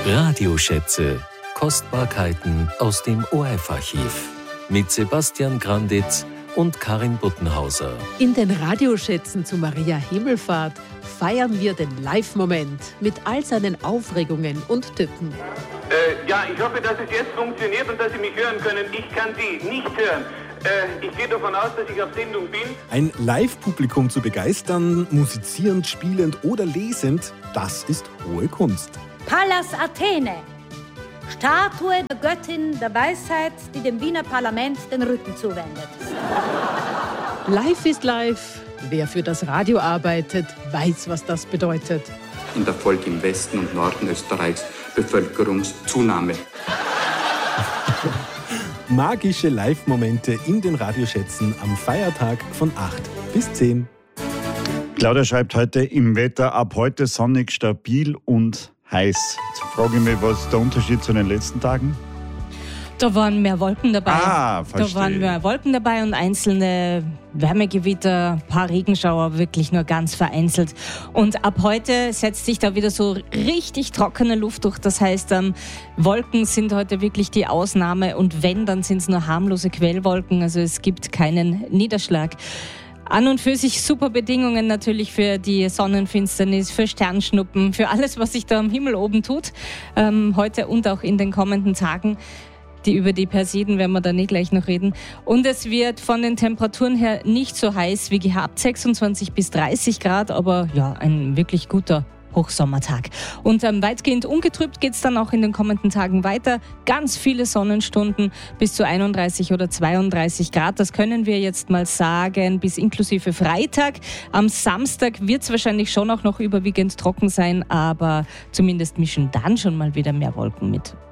Radioschätze. Kostbarkeiten aus dem ORF-Archiv. Mit Sebastian Granditz und Karin Buttenhauser. In den Radioschätzen zu Maria Himmelfahrt feiern wir den Live-Moment mit all seinen Aufregungen und Tücken. Ich hoffe, dass es jetzt funktioniert und dass Sie mich hören können. Ich kann Sie nicht hören. Ich gehe davon aus, dass ich auf Sendung bin. Ein Live-Publikum zu begeistern, musizierend, spielend oder lesend, das ist hohe Kunst. Pallas Athene, Statue der Göttin der Weisheit, die dem Wiener Parlament den Rücken zuwendet. Live ist live. Wer für das Radio arbeitet, weiß, was das bedeutet. In der Folge im Westen und Norden Österreichs Bevölkerungszunahme. Magische Live-Momente in den Radioschätzen am Feiertag von 8 bis 10. Claudia schreibt heute, im Wetter ab heute sonnig, stabil und heiß. Jetzt frage ich mich, was ist der Unterschied zu den letzten Tagen? Da waren mehr Wolken dabei. Verstehe. Da waren mehr Wolken dabei und einzelne Wärmegewitter, ein paar Regenschauer, wirklich nur ganz vereinzelt. Und ab heute setzt sich da wieder so richtig trockene Luft durch. Das heißt, Wolken sind heute wirklich die Ausnahme und wenn, dann sind es nur harmlose Quellwolken. Also es gibt keinen Niederschlag. An und für sich super Bedingungen natürlich für die Sonnenfinsternis, für Sternschnuppen, für alles, was sich da am Himmel oben tut. Heute und auch in den kommenden Tagen. Über die Persiden werden wir dann gleich noch reden. Und es wird von den Temperaturen her nicht so heiß wie gehabt, 26 bis 30 Grad, aber ja, ein wirklich guter Hochsommertag. Und weitgehend ungetrübt geht es dann auch in den kommenden Tagen weiter. Ganz viele Sonnenstunden bis zu 31 oder 32 Grad. Das können wir jetzt mal sagen, bis inklusive Freitag. Am Samstag wird es wahrscheinlich schon auch noch überwiegend trocken sein, aber zumindest mischen dann schon mal wieder mehr Wolken mit.